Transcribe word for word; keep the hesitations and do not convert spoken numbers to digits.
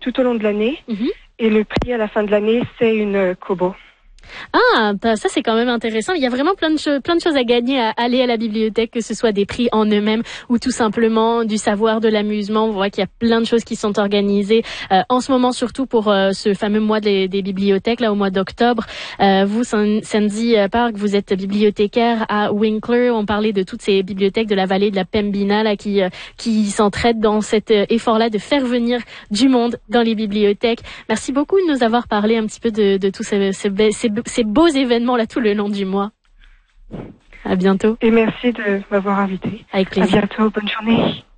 tout au long de l'année. Mm-hmm. Et le prix à la fin de l'année, c'est une euh, Kobo. Ah, bah ça c'est quand même intéressant. Il y a vraiment plein de choses, plein de choses à gagner à aller à la bibliothèque, que ce soit des prix en eux-mêmes ou tout simplement du savoir, de l'amusement. On voit qu'il y a plein de choses qui sont organisées euh, en ce moment, surtout pour euh, ce fameux mois des, des bibliothèques là au mois d'octobre. Euh, vous, Sandy Park, vous êtes bibliothécaire à Winkler. On parlait de toutes ces bibliothèques de la vallée de la Pembina là qui euh, qui s'entraident dans cet euh, effort-là de faire venir du monde dans les bibliothèques. Merci beaucoup de nous avoir parlé un petit peu de, de tous ces, ces, ces ces beaux événements là tout le long du mois. À bientôt. Et merci de m'avoir invité. Avec plaisir. À bientôt, bonne journée.